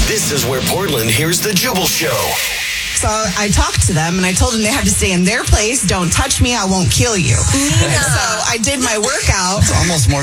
This is where Portland hears the Jubal Show. So I talked to them and I told them they had to stay in their place. Don't touch me. I won't kill you. So I did my workout. It's almost more